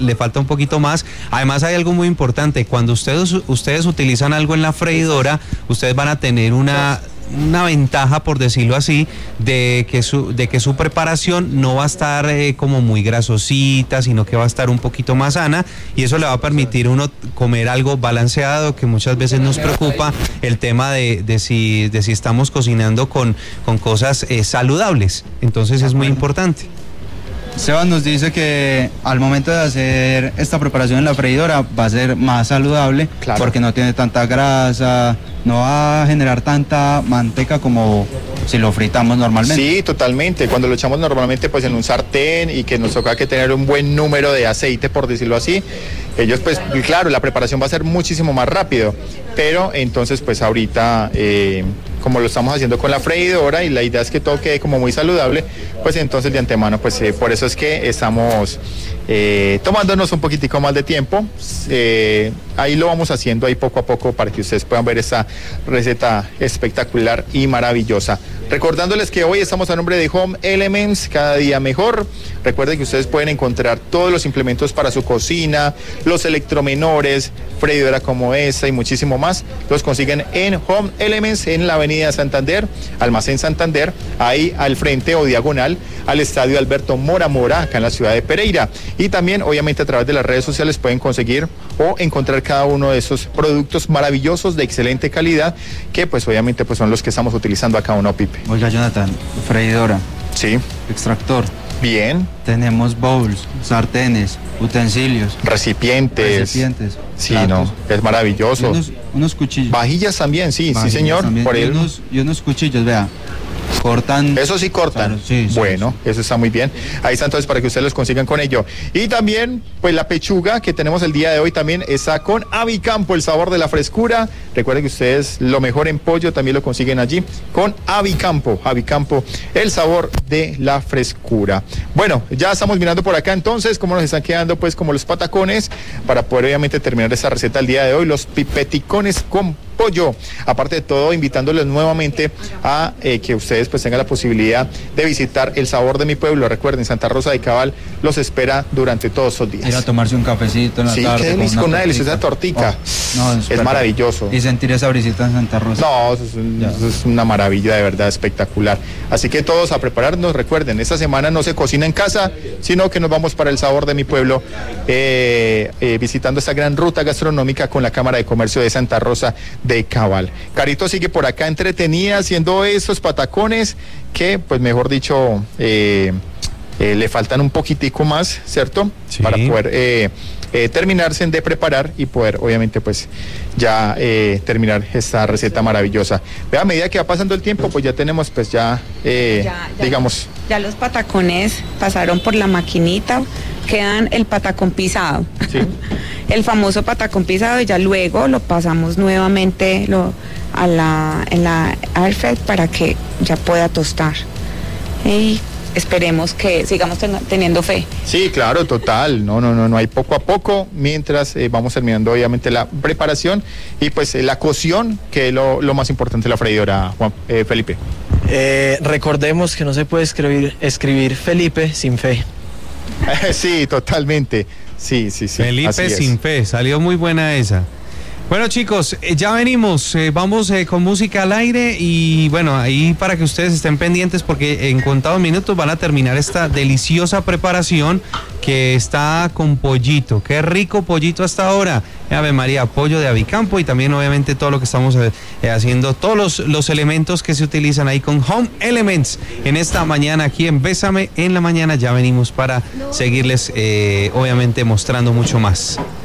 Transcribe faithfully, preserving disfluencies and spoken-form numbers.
le falta un poquito más. Además hay algo muy importante, cuando ustedes, ustedes utilizan algo en la freidora, ustedes van a tener una... una ventaja, por decirlo así, de que su, de que su preparación no va a estar eh, como muy grasosita, sino que va a estar un poquito más sana, y eso le va a permitir a uno comer algo balanceado, que muchas veces nos preocupa el tema de, de, si, de si estamos cocinando con, con cosas eh, saludables. Entonces es muy importante. Sebas nos dice que al momento de hacer esta preparación en la freidora va a ser más saludable, claro, porque no tiene tanta grasa, no va a generar tanta manteca como si lo fritamos normalmente. Sí, totalmente. Cuando lo echamos normalmente pues en un sartén y que nos toca que tener un buen número de aceite, por decirlo así, ellos pues claro, la preparación va a ser muchísimo más rápido, pero entonces pues ahorita eh, como lo estamos haciendo con la freidora y la idea es que todo quede como muy saludable, pues entonces de antemano pues eh, por eso es que estamos eh, tomándonos un poquitico más de tiempo. Eh, ahí lo vamos haciendo ahí poco a poco para que ustedes puedan ver esta receta espectacular y maravillosa. Recordándoles que hoy estamos a nombre de Home Elements, cada día mejor. Recuerden que ustedes pueden encontrar todos los implementos para su cocina, los electromenores, freidora como esta y muchísimo más. Los consiguen en Home Elements en la avenida Santander, Almacén Santander, ahí al frente o diagonal al estadio Alberto Mora Mora, acá en la ciudad de Pereira. Y también, obviamente, a través de las redes sociales pueden conseguir o encontrar cada uno de esos productos maravillosos de excelente calidad que, pues, obviamente, pues son los que estamos utilizando acá, ¿o no, Pipe? Oiga, Jonathan, freidora. Sí. Extractor. Bien. Tenemos bowls, sartenes, utensilios. Recipientes. Recipientes. Sí, platos. No, es maravilloso. Y unos, unos cuchillos. Vajillas también, sí, Vajillas sí, señor. También. Por y, él. unos, y unos cuchillos, vea. Cortan. Eso sí cortan. Claro, sí, sí, bueno, sí. Eso está muy bien. Ahí está entonces para que ustedes los consigan con ello. Y también, pues la pechuga que tenemos el día de hoy también está con Avicampo, el sabor de la frescura. Recuerden que ustedes lo mejor en pollo también lo consiguen allí con Avicampo. Avicampo, el sabor de la frescura. Bueno, ya estamos mirando por acá entonces cómo nos están quedando pues como los patacones para poder obviamente terminar esta receta el día de hoy. Los pipeticones con pollo. Aparte de todo, invitándoles nuevamente a eh, que ustedes pues tengan la posibilidad de visitar el sabor de mi pueblo. Recuerden, Santa Rosa de Cabal los espera durante todos esos días. Ir a tomarse un cafecito en la sí, tarde. Sí, qué delicia, con una, una deliciosa tortica. Oh, no, es, es maravilloso. Y sentir esa brisita en Santa Rosa. No, eso es, un, eso es una maravilla, de verdad, espectacular. Así que todos a prepararnos. Recuerden, esta semana no se cocina en casa, sino que nos vamos para el sabor de mi pueblo, eh, eh, visitando esta gran ruta gastronómica con la Cámara de Comercio de Santa Rosa de Cabal. Carito sigue por acá entretenida haciendo esos patacones que, pues mejor dicho, eh, eh, le faltan un poquitico más, ¿cierto? Sí. Para poder eh, eh, terminarse de preparar y poder, obviamente, pues ya eh, terminar esta receta maravillosa. Vea, a medida que va pasando el tiempo, pues ya tenemos, pues ya, eh, ya, ya digamos... Ya los patacones pasaron por la maquinita, quedan el patacón pisado. Sí. El famoso patacón pisado, y ya luego lo pasamos nuevamente lo, a la, en la airfryer para que ya pueda tostar. Y esperemos que sigamos ten, teniendo fe. Sí, claro, total. No, no, no, no hay poco a poco, mientras eh, vamos terminando obviamente la preparación y pues eh, la cocción, que es lo, lo más importante de la freidora, Juan, eh, Felipe. Eh, recordemos que no se puede escribir, escribir Felipe sin fe. Sí, totalmente. Sí, sí, sí. Felipe sin fe, salió muy buena esa. Bueno, chicos, eh, ya venimos, eh, vamos eh, con música al aire y bueno, ahí para que ustedes estén pendientes porque en contados minutos van a terminar esta deliciosa preparación que está con pollito. Qué rico pollito hasta ahora. Ave María, pollo de Avicampo y también obviamente todo lo que estamos eh, haciendo, todos los, los elementos que se utilizan ahí con Home Elements en esta mañana aquí en Bésame en la Mañana. Ya venimos para seguirles eh, obviamente mostrando mucho más.